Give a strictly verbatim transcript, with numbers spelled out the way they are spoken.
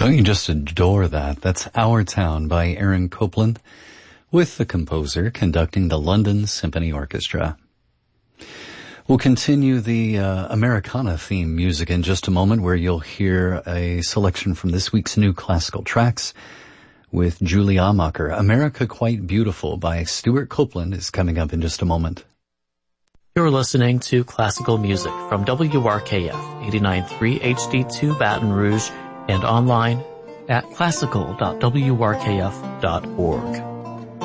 Don't you just adore that? That's Our Town by Aaron Copland, with the composer conducting the London Symphony Orchestra. We'll continue the uh, Americana theme music in just a moment, where you'll hear a selection from this week's new classical tracks with Julie Amacher. America Quite Beautiful by Stuart Copeland is coming up in just a moment. You're listening to classical music from W R K F eighty-nine point three H D two Baton Rouge and online at classical dot w r k f dot org.